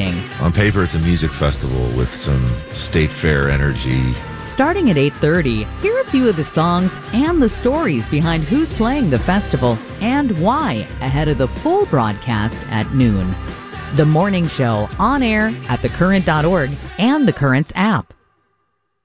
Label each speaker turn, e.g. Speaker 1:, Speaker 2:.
Speaker 1: meaning.
Speaker 2: On paper, it's a music festival with some state fair energy.
Speaker 1: Starting at 8:30, hear a few of the songs and the stories behind who's playing the festival and why ahead of the full broadcast at noon. The Morning Show on air at thecurrent.org and the Currents app.